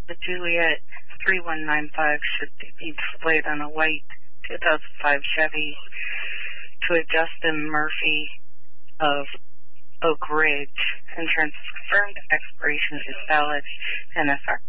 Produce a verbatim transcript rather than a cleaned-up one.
The Juliet three one nine five should be displayed on a white two thousand five Chevy to a Justin Murphy of Oak Ridge. Insurance is confirmed. Expiration is valid and effective.